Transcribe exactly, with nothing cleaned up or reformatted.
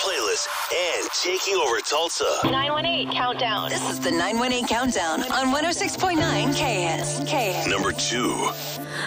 playlists and taking over Tulsa. nine one eight Countdown. This is the nine one eight Countdown on one oh six point nine K S. K S. Number two.